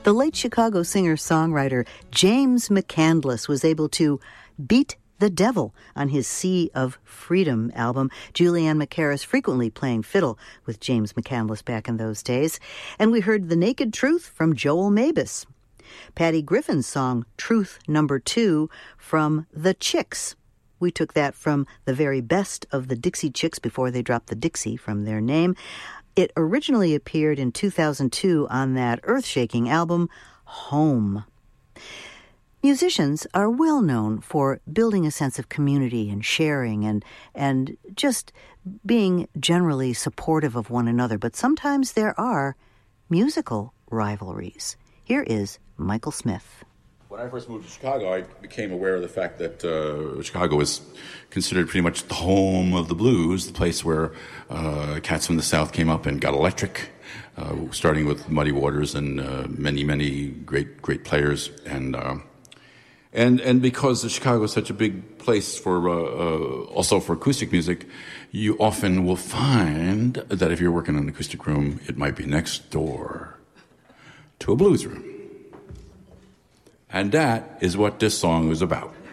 The late Chicago singer-songwriter James McCandless was able to beat the devil on his Sea of Freedom album. Julianne McCarris frequently playing fiddle with James McCandless back in those days. And we heard The Naked Truth from Joel Mabus. Patty Griffin's song Truth Number 2 from The Chicks. We took that from the very best of the Dixie Chicks before they dropped the Dixie from their name. It originally appeared in 2002 on that earth-shaking album, Home. Musicians are well known for building a sense of community and sharing and just being generally supportive of one another, but sometimes there are musical rivalries. Here is Michael Smith. When I first moved to Chicago, I became aware of the fact that Chicago was considered pretty much the home of the blues, the place where cats from the South came up and got electric, starting with Muddy Waters and many great players. And because Chicago is such a big place for also for acoustic music, you often will find that if you're working in an acoustic room, it might be next door to a blues room. And that is what this song was about.